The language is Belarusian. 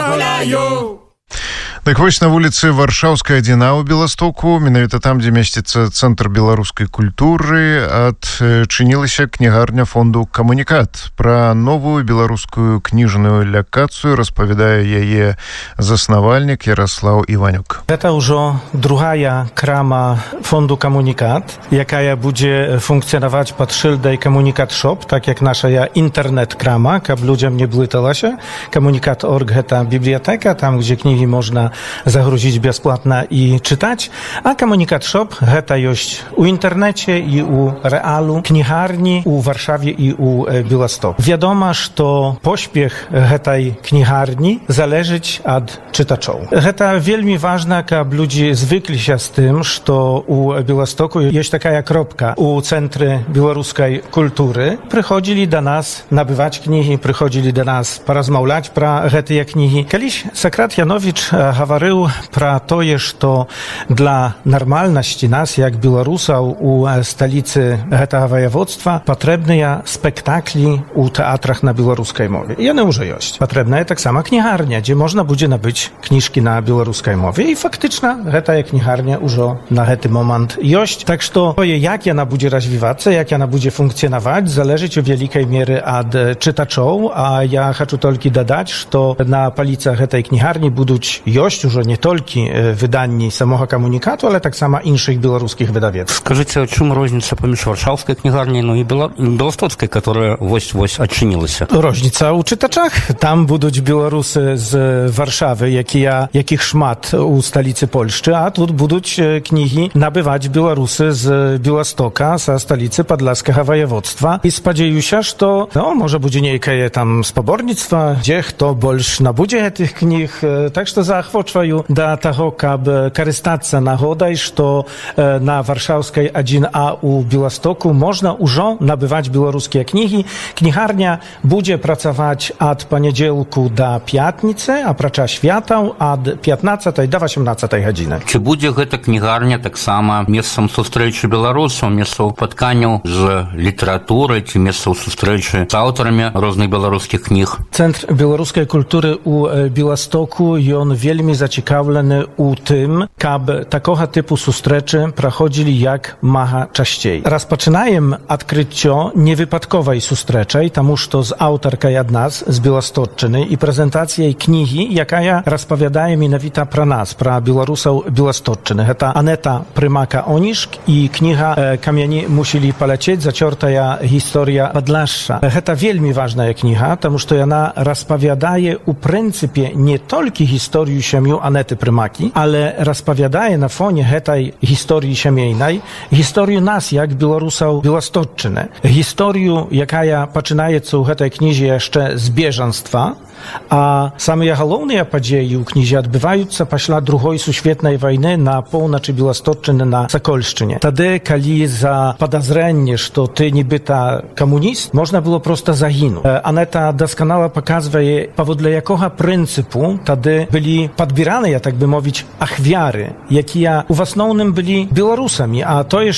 дазваляю. Так вось на вуліцы Варшаўская 1 ў Беластоку, менавіта там, дзе месціцца цэнтр беларускай культуры, адчынілася кнігарня фонду «Камунікат». Пра новую беларускую кніжную лакацыю распавядае яе заснавальнік Ярослаў Іванюк. Гэта ўжо другая крама фонду «Камунікат», якая будзе функцыянаваць пад шыльдай «Камунікат Шоп», так як наша інтэрнэт-крама, каб людзям не блыталася. «Камунікат.орг» — гэта бібліятэка, там, дзе кнігі можна загрузіць бясплатна і чытаць, а «Камунікат Шоп» гэта ёсць у інтэрнэце і ў рэалу кнігарні ў Варшаве і ў Беластоку. Вядома, што поспех гэтай кнігарні залежыць ад чытачоў. Гэта вельмі важна, каб людзі звыкліся з тым, што ў Беластоку ёсць такая кропка у цэнтры беларускай культуры. Прыходзілі да нас набываць кнігі, прыходзілі да нас паразмаўляць пра гэтыя кнігі. Калісь Сакрат Яновіч гаварыў пра тое, што для нармальнасці нас, як беларусаў у сталіцы гэтага ваяводства, патрэбныя спектаклі ў тэатрах на беларускай мове. Яны ўжо ёсць. Патрэбная таксама кнігарня, дзе можна будзе набыць кніжкі на беларускай мове. І фактычна гэтая кнігарня ўжо на гэты момант ёсць. Так што тое, як яна будзе развівацца, як яна будзе функцыянаваць, залежыць у вялікай меры ад чытачоў. А я хачу толькі дадаць, што на паліцах гэтай кнігарні будуць ёсць ужо не толькі выданні самога камунікату, але таксама іншых беларускіх выдавецтв. Скажыце, у чым розніца паміж варшаўскай кнігарняй, ну і беластоцкай, которая вось-вось адчынілася? Розніца ў чытачах. Там будуць беларусы з Варшавы, якіх шмат у сталіцы Польшчы, а тут будуць кнігі набываць беларусы з Беластока, са сталіцы падласкага ваяводства. І спадзяюся, што можа будзе нейкае там спаборніцтва, дзе хто больш набудзе гэтых кніг. Так што заахвочваю да таго, каб карыстацца нагодай, што на Варшаўскай 1А у Беластоку можна ўжо набываць беларускія кнігі. Кнігарня будзе працаваць ад панядзелку да пятніцы, апрача святаў ад 15 да 18 гадзіны. Ці будзе гэта кнігарня таксама месцам сустрэчы беларусаў, месцам спатканняў з літаратурай ці месцам сустрэчы з аўтарамі розных беларускіх кніг? Цэнтр беларускай культуры ў Беластоку, ён вельмі зацікаўлены ў тым, каб такога тыпу сустрэчы праходзілі як мага часцей. Распачынаем адкрыццё невыпадковай сустрэчай, таму што з аўтаркай ад нас, з Беласточчыны, і прэзентацыяй кнігі, якая распавядае менавіта пра нас, пра беларусаў Беласточчыны. Гэта Анета Прымака-Онішк і кніга «Камяні мусілі паляцець. Зацёртая гісторыя Падлашша». Гэта вельмі важная кніга, таму што яна распавядае ў прынцыпе не толькі гісторыю сям'ю Анеты Прымакі, але распавядае на фоне гэтай гісторыі сямейнай гісторыю нас, як беларусаў Беласточчыны. Гісторыю, якая пачынаецца ў гэтай кнізе яшчэ з бежанства, а самыя галоўныя падзеі ў кнізе адбываюцца пасля другой сусветнай вайны на поўначы Беласточчыны на Сакольшчыне. Тады, калі за падазрэнне, што ты нібыта камуніст, можна было проста загінуць. Анета дасканала паказвае, паводле якога прынцыпу тады былі падбіраныя, так бы мовіць, ахвяры, якія ў асноўным былі беларусамі, а тое,